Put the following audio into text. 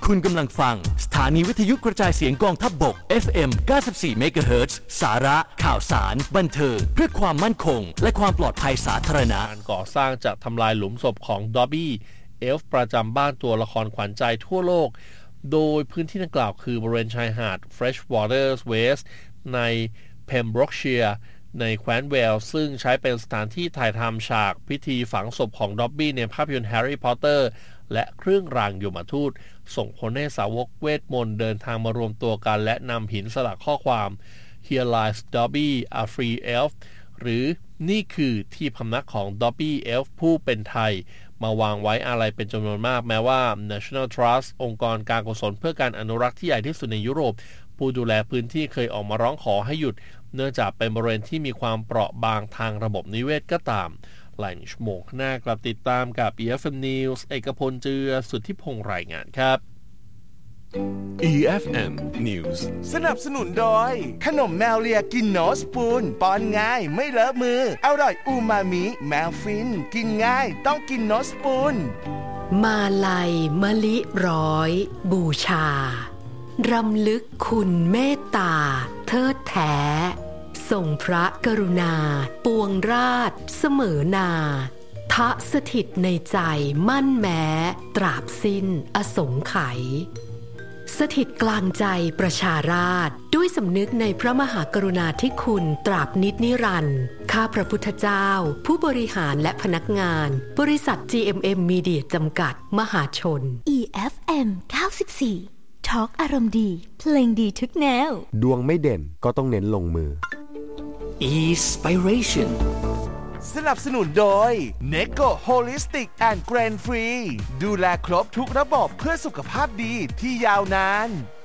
คุณกำลังฟังสถานีวิทยุกระจายเสียงกองทัพบก FM 94 เมกะเฮิรตซ์สาระข่าวสารบันเทิงเพื่อความมั่นคงและความปลอดภัยสาธารณะการก่อสร้างจะทำลายหลุมศพของดอบบี้เอลฟ์ประจำบ้านตัวละครขวัญใจทั่วโลกโดยพื้นที่ดังกล่าวคือบริเวณชายหาด Freshwater West ใน Pembrokeshire ในแคว้นเวลส์ซึ่งใช้เป็นสถานที่ถ่ายทำฉากพิธีฝังศพของดอบบี้ในภาพยนตร์แฮร์รี่พอตเตอร์และเครื่องรางยมทูตส่งผลให้สาวกเวทมนต์เดินทางมารวมตัวกันและนำหินสลักข้อความ Here lies Dobby a free elf หรือนี่คือที่พำนักของ Dobby Elf ผู้เป็นไทยมาวางไว้อาลัยเป็นจำนวนมากแม้ว่า National Trust องค์กรการกุศลเพื่อการอนุรักษ์ที่ใหญ่ที่สุดในยุโรปผู้ดูแลพื้นที่เคยออกมาร้องขอให้หยุดเนื่องจากเป็นบริเวณที่มีความเปราะบางทางระบบนิเวศก็ตามหลายชั่วโมงหน้ากลับติดตามกับ EFM News เอกพลเจือสุทธิพงษ์รายงานครับ EFM News สนับสนุนโดยขนมแมวเลียกินโนสปูนป้อนง่ายไม่เลอะมืออร่อยอูมามิแมวฟินกินง่ายต้องกินโนสปูนมาลัยมะลิร้อยบูชารำลึกคุณเมตตาเทิดแท้ทรงพระกรุณาปวงราชเสมอนาทะสถิตในใจมั่นแม้ตราบสิ้นอสงไขยสถิตกลางใจประชาราษฎร์ด้วยสำนึกในพระมหากรุณาธิคุณตราบนิจนิรันดร์ข้าพระพุทธเจ้าผู้บริหารและพนักงานบริษัท GMM Media จำกัดมหาชน EFM 94ทอล์กอารมณ์ดีเพลงดีทุกแนวดวงไม่เด่นก็ต้องเน้นลงมือ Inspiration สนับสนุนโดย Neko Holistic and Grain Free ดูแลครบทุกระบบเพื่อสุขภาพดีที่ยาวนาน